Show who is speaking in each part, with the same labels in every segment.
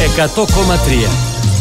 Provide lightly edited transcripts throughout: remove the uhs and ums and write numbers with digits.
Speaker 1: 100,3.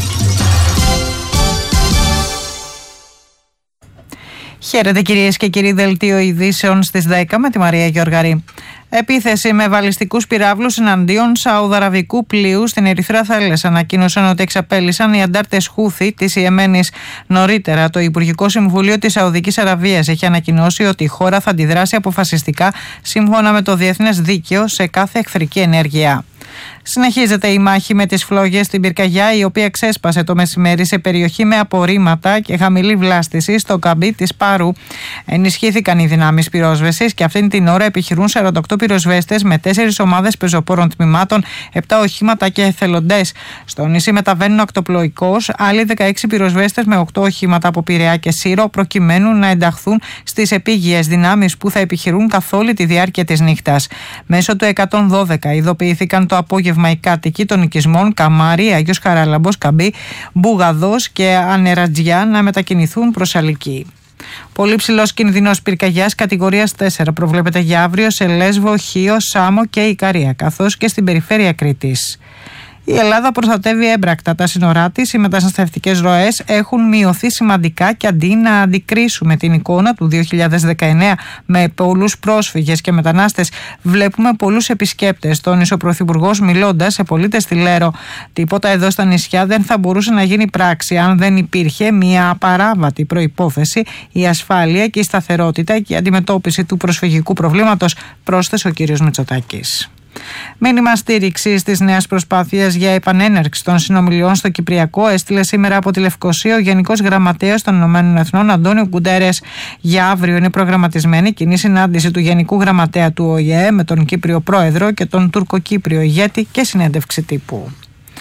Speaker 2: Χαίρετε κυρίες και κύριοι, δελτίο ειδήσεων στις 10 με τη Μαρία Γεωργαρή. Επίθεση με βαλιστικούς πυράβλους εναντίον σαουδαραβικού πλοίου στην Ερυθρά Θάλασσα. Ανακοίνωσαν ότι εξαπέλυσαν οι αντάρτες Χούθη της Ιεμένης. Νωρίτερα, το Υπουργικό Συμβούλιο της Σαουδικής Αραβίας έχει ανακοινώσει ότι η χώρα θα αντιδράσει αποφασιστικά σύμφωνα με το διεθνές δίκαιο σε κάθε εχθρική ενέργεια. Συνεχίζεται η μάχη με τις φλόγες στην Πυρκαγιά, η οποία ξέσπασε το μεσημέρι σε περιοχή με απορρίμματα και χαμηλή βλάστηση στο καμπί της Πάρου. Ενισχύθηκαν οι δυνάμεις πυρόσβεσης και αυτήν την ώρα επιχειρούν 48 πυροσβέστες με 4 ομάδες πεζοπόρων τμήματων, 7 οχήματα και εθελοντές. Στο νησί μεταβαίνουν ακτοπλοϊκώς άλλοι 16 πυροσβέστες με 8 οχήματα από Πειραιά και Σύρο, προκειμένου να ενταχθούν στις επίγειες δυνάμεις που θα επιχειρούν καθ' όλη τη διάρκεια της νύχτας. Μέσω του 112 ειδοποιήθηκαν το απόγευμα οι κάτοικοι των οικισμών Καμάρι, Άγιος Χαράλαμπος, Καμπή, Μπουγαδός και Ανερατζιά να μετακινηθούν προς Αλική. Πολύ ψηλός κινδυνός πυρκαγιάς κατηγορίας 4 προβλέπεται για αύριο σε Λέσβο, Χίο, Σάμο και Ικαρία, καθώς και στην περιφέρεια Κρήτης. Η Ελλάδα προστατεύει έμπρακτα τα σύνορά της. Οι μεταναστευτικές ροές έχουν μειωθεί σημαντικά και αντί να αντικρίσουμε την εικόνα του 2019 με πολλούς πρόσφυγες και μετανάστες, βλέπουμε πολλούς επισκέπτες. Τόνισε ο Πρωθυπουργός μιλώντας σε πολίτες στη Λέρο. Τίποτα εδώ στα νησιά δεν θα μπορούσε να γίνει πράξη αν δεν υπήρχε μια απαράβατη προϋπόθεση, η ασφάλεια και η σταθερότητα και η αντιμετώπιση του προσφυγικού προβλήματος, πρόσθεσε ο κ. Μητσοτάκης. Μήνυμα στήριξης της νέας προσπάθειας για επανέναρξη των συνομιλιών στο Κυπριακό έστειλε σήμερα από τη Λευκοσία ο Γενικός Γραμματέας των ΗΠΑ Αντώνιο Γκουντέρες. Για αύριο είναι προγραμματισμένη κοινή συνάντηση του Γενικού Γραμματέα του ΟΗΕ με τον Κύπριο Πρόεδρο και τον Τουρκοκύπριο ηγέτη και συνέντευξη τύπου.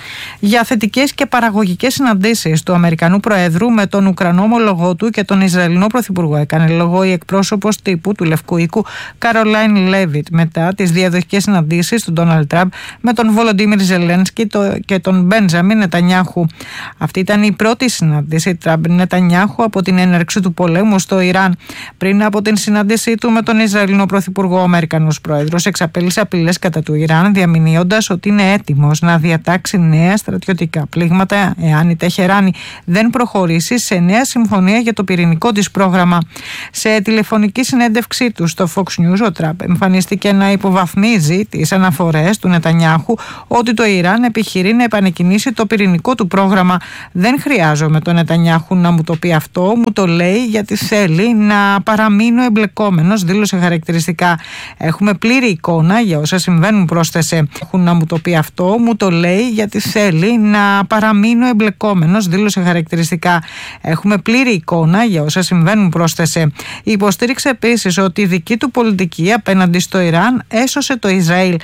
Speaker 2: Για θετικές και παραγωγικές συναντήσεις του Αμερικανού Προέδρου με τον Ουκρανό ομολογό του και τον Ισραηλινό Πρωθυπουργό έκανε λόγο η εκπρόσωπος τύπου του Λευκού Οίκου Καρολάιν Λέβιτ μετά τις διαδοχικές συναντήσεις του Ντόναλντ Τραμπ με τον Βολοντίμιρ Ζελένσκι και τον Μπέντζαμιν Νετανιάχου. Αυτή ήταν η πρώτη συνάντηση Τραμπ-Νετανιάχου από την έναρξη του πολέμου στο Ιράν. Πριν από την συνάντησή του με τον Ισραηλινό Πρωθυπουργό, ο Αμερικανός Πρόεδρος εξαπέλυσε απειλές κατά του Ιράν, διαμηνύοντας ότι είναι έτοιμος να διατάξει νέα στρατιωτικά πλήγματα εάν η Τεχεράνη δεν προχωρήσει σε νέα συμφωνία για το πυρηνικό της πρόγραμμα. Σε τηλεφωνική συνέντευξή του στο Fox News, ο Τραμπ εμφανίστηκε να υποβαθμίζει τις αναφορές του Νετανιάχου ότι το Ιράν επιχειρεί να επανεκκινήσει το πυρηνικό του πρόγραμμα. Δεν χρειάζομαι τον Νετανιάχου να μου το πει αυτό, μου το λέει γιατί θέλει να παραμείνω εμπλεκόμενος, δήλωσε χαρακτηριστικά. Έχουμε πλήρη εικόνα για όσα συμβαίνουν, πρόσθεσε. Να μου το πει αυτό, μου το λέει γιατί θέλει να παραμείνω εμπλεκόμενος, δήλωσε χαρακτηριστικά. Έχουμε πλήρη εικόνα για όσα συμβαίνουν, πρόσθεσε. Υποστήριξε επίσης ότι η δική του πολιτική απέναντι στο Ιράν έσωσε το Ισραήλ.